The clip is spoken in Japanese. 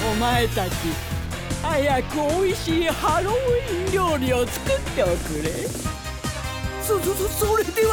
お前たち、早くおいしいハロウィン料理を作っておくれ。 それで